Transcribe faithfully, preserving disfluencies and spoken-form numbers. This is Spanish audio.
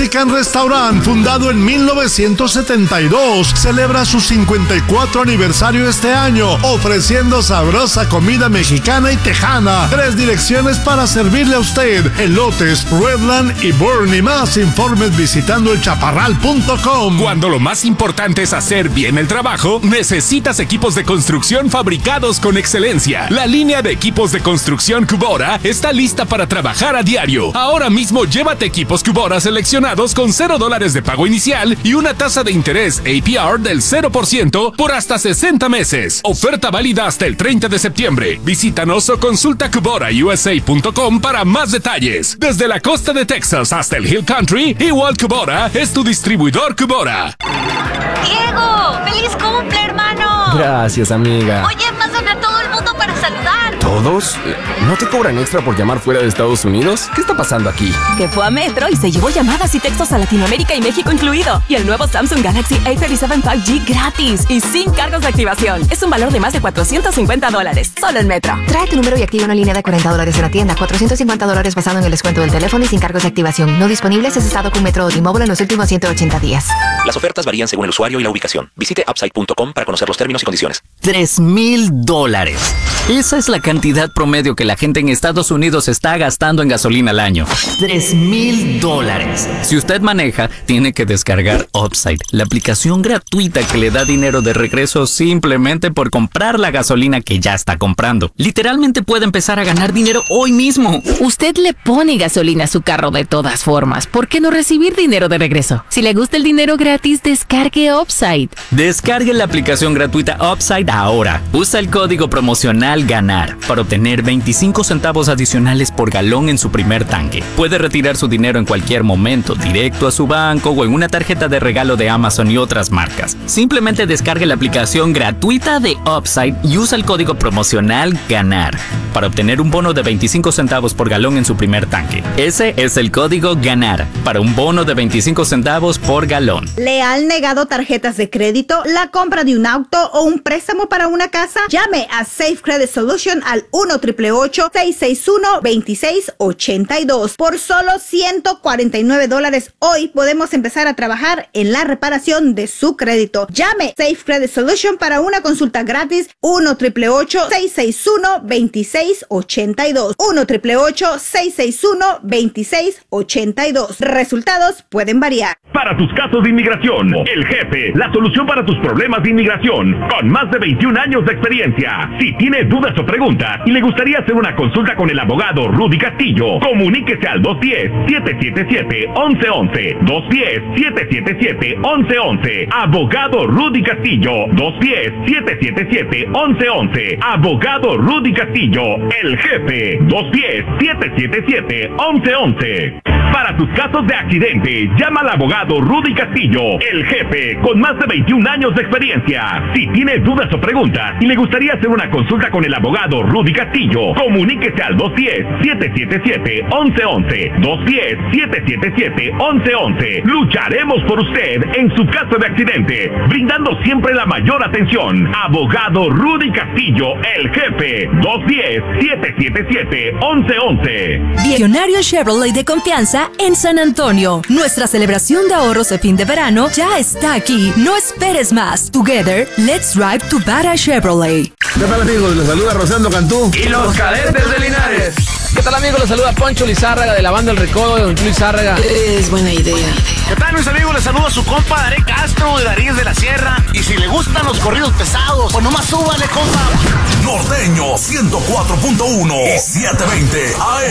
Mexican Restaurant, fundado en mil novecientos setenta y dos, celebra su cincuenta y cuatro aniversario este año, ofreciendo sabrosa comida mexicana y tejana. Tres direcciones para servirle a usted: Elotes, Redland y Boerne. Más informes visitando el chaparral punto com. Cuando lo más importante es hacer bien el trabajo, necesitas equipos de construcción fabricados con excelencia. La línea de equipos de construcción Cubora está lista para trabajar a diario. Ahora mismo llévate equipos Cubora seleccionados con cero dólares de pago inicial y una tasa de interés A P R del cero por ciento por hasta sesenta meses. Oferta válida hasta el treinta de septiembre. Visítanos o consulta Cubora U S A punto com para más detalles. Desde la costa de Texas hasta el Hill Country, igual Cubora es tu distribuidor Cubora. ¡Diego! ¡Feliz cumple, hermano! Gracias, amiga. Oye, pásame a todo el mundo para saludar. ¿Todos? ¿No te cobran extra por llamar fuera de Estados Unidos? ¿Qué está pasando aquí? Que fue a Metro y se llevó llamadas y textos a Latinoamérica y México incluido. Y el nuevo Samsung Galaxy A treinta y siete cinco G gratis y sin cargos de activación. Es un valor de más de cuatrocientos cincuenta dólares. Solo en Metro. Trae tu número y activa una línea de cuarenta dólares en la tienda. cuatrocientos cincuenta dólares basado en el descuento del teléfono y sin cargos de activación. No disponibles si es estado con Metro o T-Mobile en los últimos ciento ochenta días. Las ofertas varían según el usuario y la ubicación. Visite upside punto com para conocer los términos y condiciones. Tres mil dólares. Esa es la cantidad promedio que la gente en Estados Unidos está gastando en gasolina al año. Tres mil dólares. Si usted maneja, tiene que descargar Upside, la aplicación gratuita que le da dinero de regreso simplemente por comprar la gasolina que ya está comprando. Literalmente puede empezar a ganar dinero hoy mismo. Usted le pone gasolina a su carro de todas formas. ¿Por qué no recibir dinero de regreso? Si le gusta el dinero gratis, descargue Upside. Descargue la aplicación gratuita Upside ahora. Usa el código promocional GANAR para obtener veinticinco centavos adicionales por galón en su primer tanque. Puede retirar su dinero en cualquier momento, directo a su banco o en una tarjeta de regalo de Amazon y otras marcas. Simplemente descargue la aplicación gratuita de Upside y usa el código promocional GANAR para obtener un bono de veinticinco centavos por galón en su primer tanque. Ese es el código GANAR para un bono de veinticinco centavos por galón. ¿Le han negado tarjetas de crédito, la compra de un auto o un préstamo para una casa? Llame a Safe Credit Solution al uno ocho ocho ocho, seis seis uno, dos seis ocho dos. Por solo ciento cuarenta y nueve dólares hoy podemos empezar a trabajar en la reparación de su crédito. Llame Safe Credit Solution para una consulta gratis uno ocho ocho ocho, seis seis uno, dos seis ocho dos. uno ocho ocho ocho, seis seis uno, dos seis ocho dos. Resultados pueden variar. Para tus casos de inmigración, El Jefe, la solución para tus problemas de inmigración, con más de veintiún años de experiencia. Si tiene dudas o preguntas y le gustaría hacer una consulta con el abogado Rudy Castillo, comuníquese al dos uno cero, siete siete siete, once once, dos uno cero, siete siete siete, once once. Abogado Rudy Castillo, dos uno cero, siete siete siete, once once. Abogado Rudy Castillo, El Jefe, dos uno cero, siete siete siete, once once. Para tus casos de accidente, llama al abogado Rudy Castillo, El Jefe, con más de veintiún años de experiencia. Si tiene dudas o preguntas y le gustaría hacer una consulta con el abogado Rudy Castillo, comuníquese al dos uno cero, siete siete siete, once once, dos uno cero, siete siete siete, once once. Lucharemos por usted en su caso de accidente, brindando siempre la mayor atención. Abogado Rudy Castillo, El Jefe, dos uno cero, siete siete siete, once once. Diccionario Chevrolet de confianza en San Antonio. Nuestra celebración de ahorros de fin de verano ya está aquí. No esperes más. Together, let's drive to Bara Chevrolet. ¿Qué tal, amigos? Les saluda Rosendo Cantú y los Cadetes de Linares. ¿Qué tal, amigos? Les saluda Poncho Lizárraga de la banda El Recodo de Don Chuy Lizárraga. Es buena idea. ¿Qué tal, mis amigos? Les saluda su compa Daré Castro de Daríes de la Sierra. Y si le gustan los corridos pesados, pues nomás súbale, compa. Norteño ciento cuatro punto uno y setecientos veinte A